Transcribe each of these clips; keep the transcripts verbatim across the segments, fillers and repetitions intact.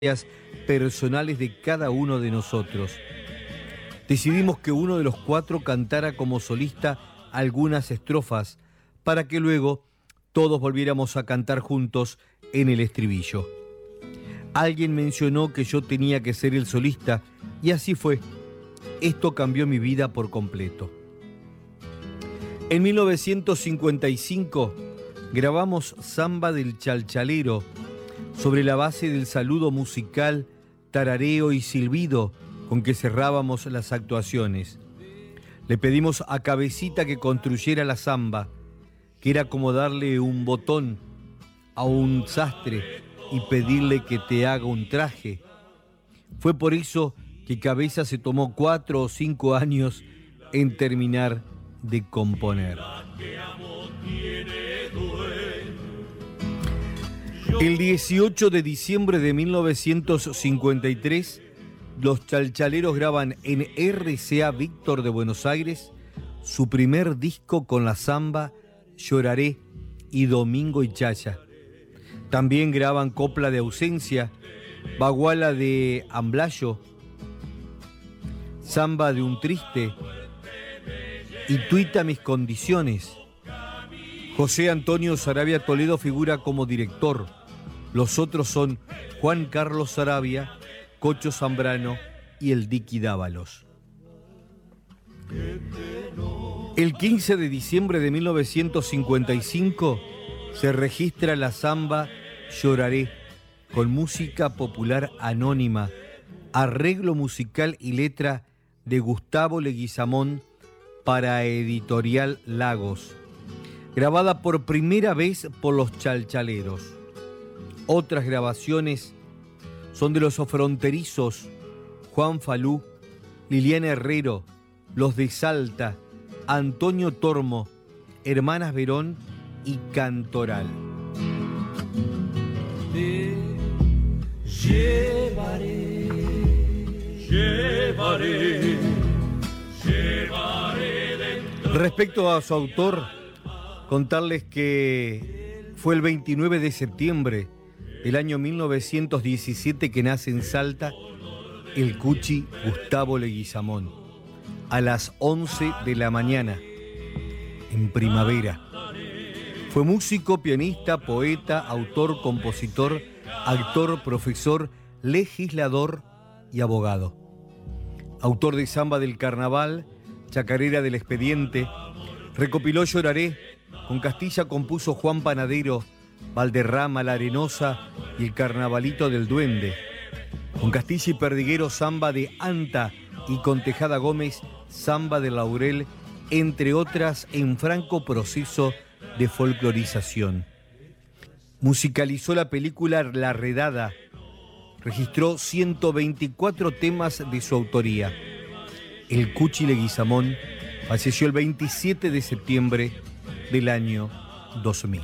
personales de cada uno de nosotros. Decidimos que uno de los cuatro cantara como solista algunas estrofas para que luego todos volviéramos a cantar juntos en el estribillo. Alguien mencionó que yo tenía que ser el solista y así fue. Esto cambió mi vida por completo. En mil novecientos cincuenta y cinco grabamos Samba del Chalchalero sobre la base del saludo musical, tarareo y silbido con que cerrábamos las actuaciones. Le pedimos a Cabecita que construyera la samba, que era como darle un botón a un sastre y pedirle que te haga un traje. Fue por eso que Cabeza se tomó cuatro o cinco años en terminar de componer. El dieciocho de diciembre de mil novecientos cincuenta y tres, los Chalchaleros graban en R C A Víctor de Buenos Aires su primer disco con la samba Lloraré y Domingo y Chaya. También graban Copla de Ausencia, Baguala de Amblayo, Samba de un Triste y Tuita Mis Condiciones. José Antonio Sarabia Toledo figura como director. Los otros son Juan Carlos Sarabia, Cocho Zambrano y el Diqui Dávalos. El quince de diciembre de mil novecientos cincuenta y cinco se registra la samba Lloraré con música popular anónima, arreglo musical y letra de Gustavo Leguizamón para Editorial Lagos, grabada por primera vez por los Chalchaleros. Otras grabaciones son de los Fronterizos, Juan Falú, Liliana Herrero, Los de Salta, Antonio Tormo, Hermanas Verón y Cantoral. Te llevaré, llevaré, llevaré dentro. Respecto a su autor, contarles que fue el veintinueve de septiembre del año mil novecientos diecisiete que nace en Salta el Cuchi Gustavo Leguizamón, a las once de la mañana, en primavera. Fue músico, pianista, poeta, autor, compositor, actor, profesor, legislador y abogado. Autor de Samba del Carnaval, Chacarera del Expediente, recopiló Lloraré, con Castilla compuso Juan Panadero, Valderrama, La Arenosa y el Carnavalito del Duende. Con Castilla y Perdiguero, Samba de Anta, y con Tejada Gómez, Samba de Laurel, entre otras en franco proceso de folclorización. Musicalizó la película La Redada, registró ciento veinticuatro temas de su autoría. El Cuchi Leguizamón falleció el veintisiete de septiembre del año dos mil.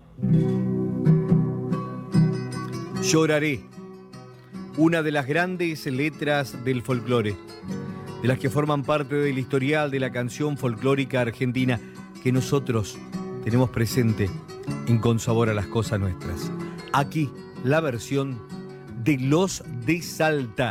Lloraré, una de las grandes letras del folclore, de las que forman parte del historial de la canción folclórica argentina que nosotros tenemos presente en Con Sabor a las Cosas Nuestras. Aquí la versión de Los de Salta.